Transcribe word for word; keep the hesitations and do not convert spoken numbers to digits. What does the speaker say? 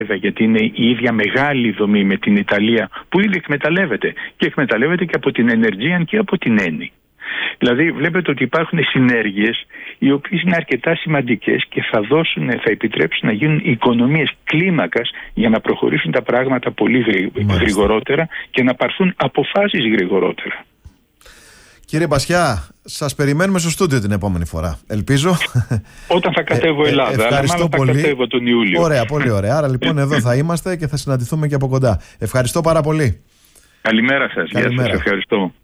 γιατί είναι η ίδια μεγάλη δομή με την Ιταλία που ήδη εκμεταλλεύεται και εκμεταλλεύεται και από την Energean και από την Eni. Δηλαδή βλέπετε ότι υπάρχουν συνέργειες οι οποίες είναι αρκετά σημαντικές και θα, δώσουν, θα επιτρέψουν να γίνουν οικονομίες κλίμακας για να προχωρήσουν τα πράγματα πολύ γρηγορότερα και να πάρθουν αποφάσεις γρηγορότερα. Κύριε Μπασιά, σας περιμένουμε στο στούντιο την επόμενη φορά. Ελπίζω. Όταν θα κατέβω Ελλάδα, αλλά μάλλον θα κατέβω τον Ιούλιο. Ωραία, πολύ ωραία. Άρα λοιπόν εδώ θα είμαστε και θα συναντηθούμε και από κοντά. Ευχαριστώ πάρα πολύ. Καλημέρα σας. Γεια σας. Ευχαριστώ.